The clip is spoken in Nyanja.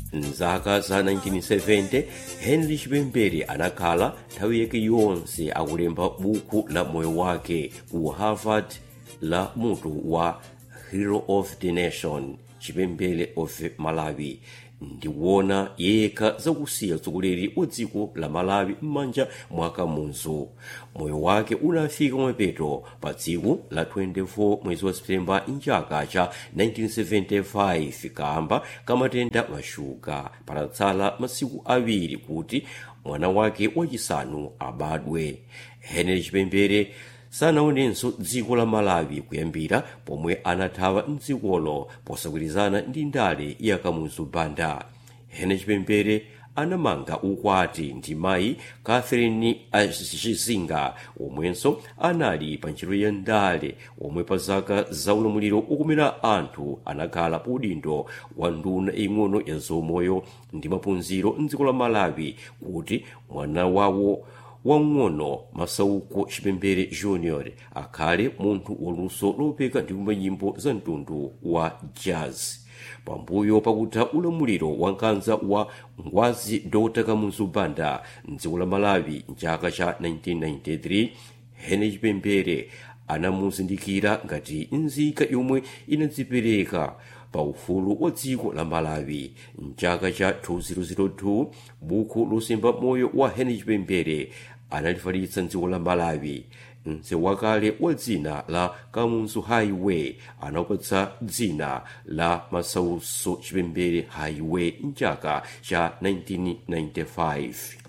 Mzaka za 1970 Henry Chipembere anakhala nthawi yake yonse akulemba buku la moyo wake ku Harvard la mutu wa Hero of the Nation, Chipembere of Malawi. Ndiwona yekha zakusiya mtsogoleri wa dziko la Malawi m'manja mwa Kamuzu. Moyo wake unafika mapeto pa tsiku la 24 mwezi wa Septemba mchaka cha 1975 kamba kamatenda mashuga patatsala masiku awiri kuti mwana wake wachisanu abadwe. Henry Chipembere sanaonenso dziko la Malawi kuyambira pomwe anathawa mdzikolo posagwirizana ndi ndale ya Kamuzu Banda. Henry Chipembere anamanga ukwati ndi mayi Catherine Chizinga omwenso anali pa ntchito ya ndale, omwe pa zaka za ulamuliro okomera anthu anakhala pa udindo wa nduna ing'ono ya zomoyo ndi maphunziro mdziko la Malawi kuti mwana wawo wang'ono Masauko Chipembere Junior akhale munthu waluso lopeka ndi kumba nyimbo za mtundu wa jazz. Pambuyo pakutha ulamuliro wa nkhanza wa Ngwazi Dr. Kamuzu Banda mdziko la Malawi mchaka cha 1993, Henry Chipembere anamuzindikira ngati nzika yomwe inadzipereka pa ufulu wa dziko la Malawi. Mchaka cha 2002 buku losemba moyo wa Henry Chipembere analifalitsa mdziko la Malawi. Msewu wakale wa dzina la Kamuzu Highway anapatsa dzina la Masauko Chipembere Highway mchaka cha 1995.